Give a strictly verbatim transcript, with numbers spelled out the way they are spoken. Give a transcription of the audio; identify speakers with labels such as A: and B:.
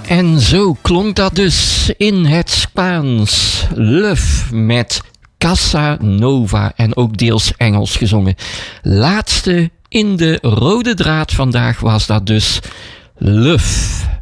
A: En zo klonk dat dus in het Spaans. Love met Casa Nova en ook deels Engels gezongen. Laatste in de rode draad vandaag was dat dus Love.